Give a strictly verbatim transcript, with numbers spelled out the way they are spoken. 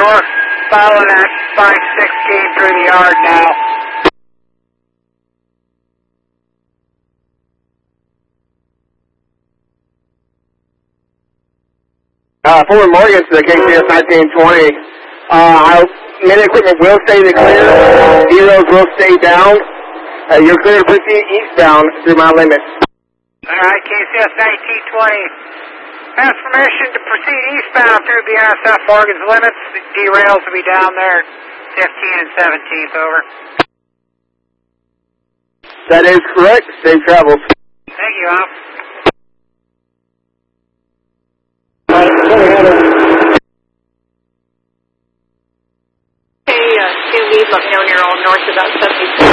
we're following that five sixteen through the yard now. Uh, Fort Morgan to the K C S nineteen twenty. Uh, our minute equipment will stay the clear. Zeros will stay down. Uh, you're clear to proceed eastbound through my limits. All right, K C S nineteen twenty. Has permission to proceed eastbound through B N S F Morgan's limits. The derails will be down there, fifteen and seventeenth, over. That is correct. Safe travels. Thank you, Al. Hey, uh, two leads, let me know when you're all north about seventy-six.